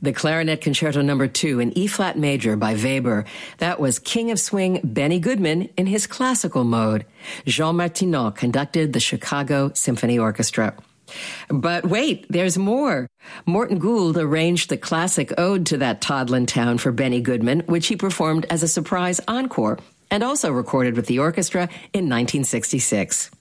The Clarinet Concerto No. 2 in E-flat major by Weber. That was King of Swing Benny Goodman in his classical mode. Jean Martineau conducted the Chicago Symphony Orchestra. But wait, there's more. Morton Gould arranged the classic ode to that Toddlin town for Benny Goodman, which he performed as a surprise encore, and also recorded with the orchestra in 1966.